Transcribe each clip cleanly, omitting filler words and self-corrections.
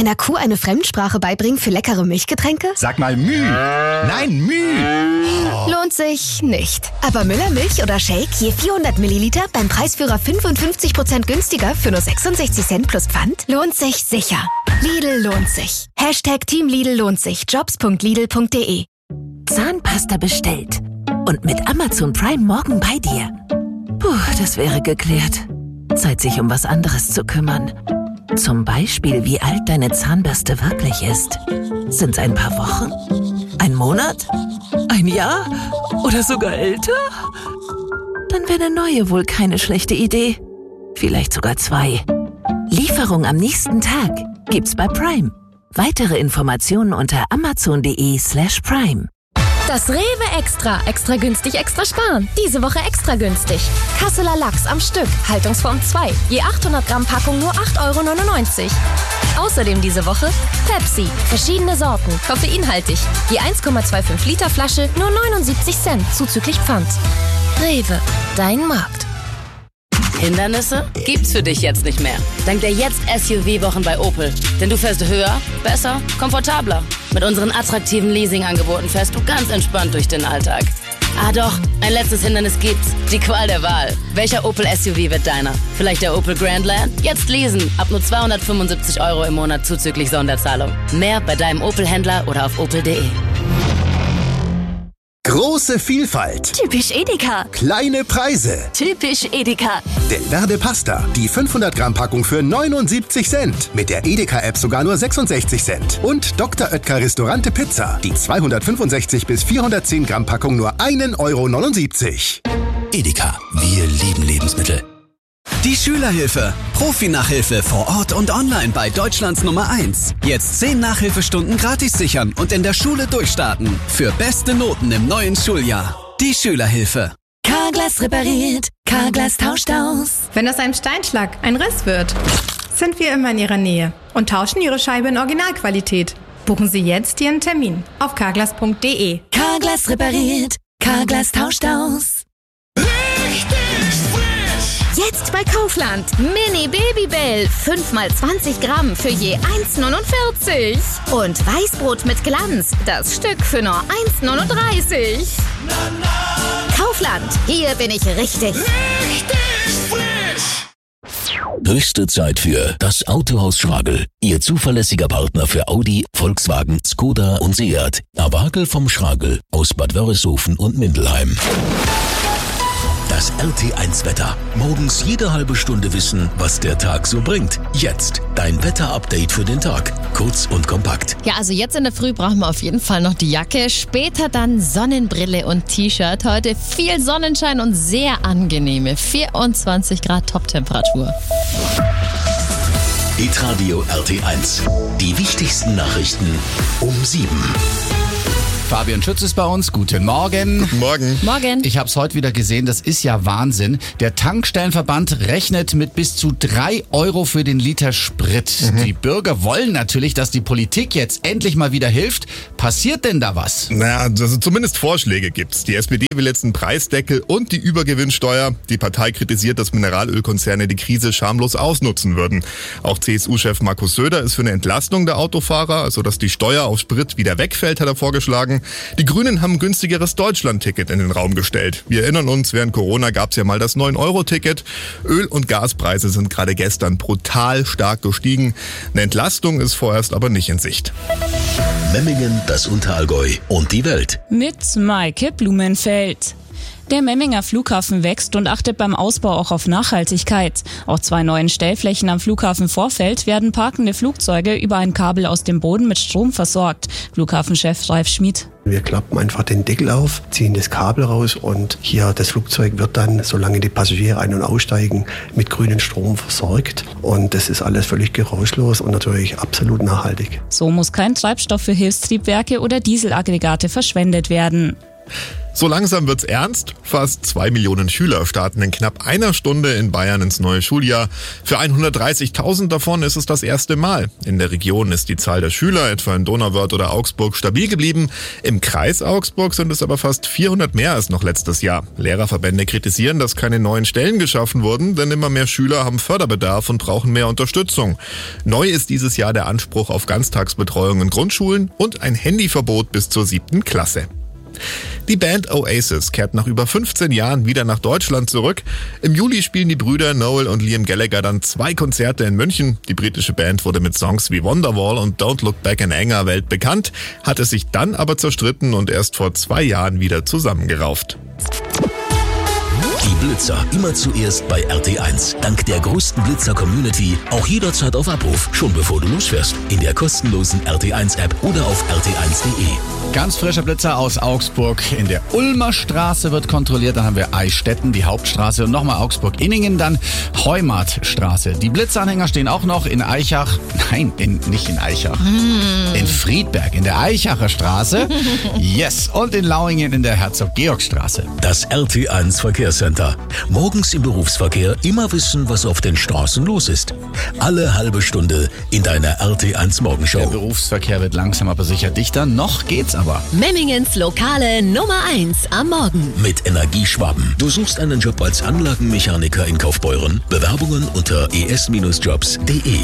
Meiner Kuh eine Fremdsprache beibringen für leckere Milchgetränke? Sag mal Müh. Nein, Müh. Lohnt sich nicht. Aber Müllermilch oder Shake je 400 Milliliter beim Preisführer 55% günstiger für nur 66 Cent plus Pfand? Lohnt sich sicher. Lidl lohnt sich. #Team Lidl lohnt sich. Jobs.lidl.de. Zahnpasta bestellt. Und mit Amazon Prime morgen bei dir. Puh, das wäre geklärt. Zeit, sich um was anderes zu kümmern. Zum Beispiel, wie alt deine Zahnbürste wirklich ist. Sind's ein paar Wochen? Ein Monat? Ein Jahr? Oder sogar älter? Dann wäre eine neue wohl keine schlechte Idee. Vielleicht sogar 2. Lieferung am nächsten Tag gibt's bei Prime. Weitere Informationen unter amazon.de/prime. Das Rewe Extra. Extra günstig, extra sparen. Diese Woche extra günstig. Kasseler Lachs am Stück. Haltungsform 2. Je 800 Gramm Packung nur 8,99 €. Außerdem diese Woche Pepsi. Verschiedene Sorten. Koffeinhaltig. Je 1,25 Liter Flasche nur 79 Cent. Zuzüglich Pfand. Rewe. Dein Markt. Hindernisse gibt's für dich jetzt nicht mehr. Dank der Jetzt-SUV-Wochen bei Opel. Denn du fährst höher, besser, komfortabler. Mit unseren attraktiven Leasing-Angeboten fährst du ganz entspannt durch den Alltag. Ah doch, ein letztes Hindernis gibt's. Die Qual der Wahl. Welcher Opel-SUV wird deiner? Vielleicht der Opel Grandland? Jetzt leasen. Ab nur 275 € im Monat zuzüglich Sonderzahlung. Mehr bei deinem Opel-Händler oder auf opel.de. Große Vielfalt. Typisch Edeka. Kleine Preise. Typisch Edeka. Delverde Pasta. Die 500 Gramm Packung für 79 Cent. Mit der Edeka-App sogar nur 66 Cent. Und Dr. Oetker Restaurante Pizza. Die 265 bis 410 Gramm Packung nur 1,79 €. Edeka. Wir lieben Lebensmittel. Die Schülerhilfe. Profi-Nachhilfe vor Ort und online bei Deutschlands Nummer 1. Jetzt 10 Nachhilfestunden gratis sichern und in der Schule durchstarten. Für beste Noten im neuen Schuljahr. Die Schülerhilfe. Carglass repariert. Carglass tauscht aus. Wenn aus einem Steinschlag ein Riss wird, sind wir immer in Ihrer Nähe und tauschen Ihre Scheibe in Originalqualität. Buchen Sie jetzt Ihren Termin auf carglass.de. Carglass repariert. Carglass tauscht aus. Jetzt bei Kaufland. Mini Babybell. 5x20 Gramm für je 1,49 €. Und Weißbrot mit Glanz. Das Stück für nur 1,39 €. Kaufland. Hier bin ich richtig. Höchste Zeit für das Autohaus Schragel. Ihr zuverlässiger Partner für Audi, Volkswagen, Skoda und Seat. Avagel vom Schragel aus Bad Wörishofen und Mindelheim. Das RT1-Wetter. Morgens jede halbe Stunde wissen, was der Tag so bringt. Jetzt dein Wetter-Update für den Tag. Kurz und kompakt. Ja, also jetzt in der Früh brauchen wir auf jeden Fall noch die Jacke. Später dann Sonnenbrille und T-Shirt. Heute viel Sonnenschein und sehr angenehme 24 Grad Toptemperatur. Hitradio RT1. Die wichtigsten Nachrichten um 7. Fabian Schütz ist bei uns. Guten Morgen. Guten Morgen. Morgen. Ich habe es heute wieder gesehen, das ist ja Wahnsinn. Der Tankstellenverband rechnet mit bis zu 3 € für den Liter Sprit. Die Bürger wollen natürlich, dass die Politik jetzt endlich mal wieder hilft. Passiert denn da was? Naja, also zumindest Vorschläge gibt's. Die SPD will jetzt einen Preisdeckel und die Übergewinnsteuer. Die Partei kritisiert, dass Mineralölkonzerne die Krise schamlos ausnutzen würden. Auch CSU-Chef Markus Söder ist für eine Entlastung der Autofahrer, also dass die Steuer auf Sprit wieder wegfällt, hat er vorgeschlagen. Die Grünen haben ein günstigeres Deutschland-Ticket in den Raum gestellt. Wir erinnern uns, während Corona gab es ja mal das 9-Euro-Ticket. Öl- und Gaspreise sind gerade gestern brutal stark gestiegen. Eine Entlastung ist vorerst aber nicht in Sicht. Memmingen, das Unterallgäu und die Welt. Mit Maike Blumenfeld. Der Memminger Flughafen wächst und achtet beim Ausbau auch auf Nachhaltigkeit. Auf 2 neuen Stellflächen am Flughafen Vorfeld werden parkende Flugzeuge über ein Kabel aus dem Boden mit Strom versorgt. Flughafenchef Ralf Schmid. Wir klappen einfach den Deckel auf, ziehen das Kabel raus und hier das Flugzeug wird dann, solange die Passagiere ein- und aussteigen, mit grünem Strom versorgt. Und das ist alles völlig geräuschlos und natürlich absolut nachhaltig. So muss kein Treibstoff für Hilfstriebwerke oder Dieselaggregate verschwendet werden. So langsam wird's ernst. Fast 2 Millionen Schüler starten in knapp einer Stunde in Bayern ins neue Schuljahr. Für 130.000 davon ist es das erste Mal. In der Region ist die Zahl der Schüler, etwa in Donauwörth oder Augsburg, stabil geblieben. Im Kreis Augsburg sind es aber fast 400 mehr als noch letztes Jahr. Lehrerverbände kritisieren, dass keine neuen Stellen geschaffen wurden, denn immer mehr Schüler haben Förderbedarf und brauchen mehr Unterstützung. Neu ist dieses Jahr der Anspruch auf Ganztagsbetreuung in Grundschulen und ein Handyverbot bis zur 7. Klasse. Die Band Oasis kehrt nach über 15 Jahren wieder nach Deutschland zurück. Im Juli spielen die Brüder Noel und Liam Gallagher dann 2 Konzerte in München. Die britische Band wurde mit Songs wie Wonderwall und Don't Look Back in Anger weltbekannt, hatte sich dann aber zerstritten und erst vor 2 Jahren wieder zusammengerauft. Die Blitzer immer zuerst bei RT1. Dank der größten Blitzer-Community auch jederzeit auf Abruf, schon bevor du losfährst. In der kostenlosen RT1-App oder auf rt1.de. Ganz frischer Blitzer aus Augsburg. In der Ulmer Straße wird kontrolliert. Dann haben wir Eichstätten, die Hauptstraße, und nochmal Augsburg-Inningen, dann Heumartstraße. Die Blitzanhänger stehen auch noch in Eichach. Nein, nicht in Eichach. In Friedberg, in der Eichacher Straße. Yes. Und in Lauingen in der Herzog-Georg-Straße. Das RT1 Verkehrscenter. Morgens im Berufsverkehr immer wissen, was auf den Straßen los ist. Alle halbe Stunde in deiner RT1 Morgenshow. Der Berufsverkehr wird langsam aber sicher dichter. Noch geht's aber. Memmingens lokale Nummer 1 am Morgen. Mit Energieschwaben. Du suchst einen Job als Anlagenmechaniker in Kaufbeuren? Bewerbungen unter es-jobs.de.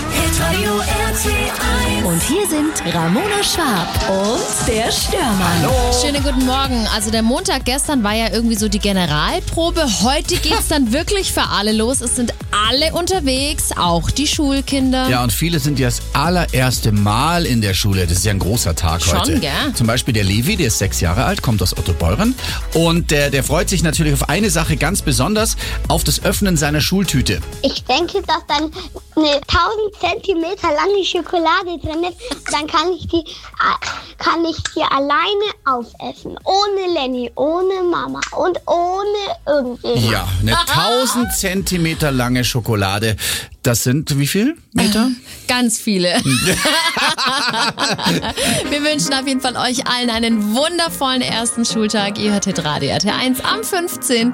Und hier sind Ramona Schwab und der Störmann. Hallo. Schönen guten Morgen. Also der Montag gestern war ja irgendwie so die Generalprobe. Heute geht's dann wirklich für alle los. Es sind alle unterwegs, auch die Schulkinder. Ja, und viele sind ja das allererste Mal in der Schule. Das ist ja ein großer Tag heute. Schon, gell? Zum Beispiel der Levi, der ist 6 Jahre alt, kommt aus Ottobeuren. Und der freut sich natürlich auf eine Sache ganz besonders, auf das Öffnen seiner Schultüte. Ich denke, dass dann eine 1000 Zentimeter lange Schokolade drin ist. Dann kann ich die alleine aufessen. Ohne Lenny, ohne Mama und ohne irgendjemand. Ja, eine 1000 Zentimeter lange Schokolade. Das sind wie viel Meter? Ganz viele. Wir wünschen auf jeden Fall euch allen einen wundervollen ersten Schultag. Ihr hört Radio RT1 am 15.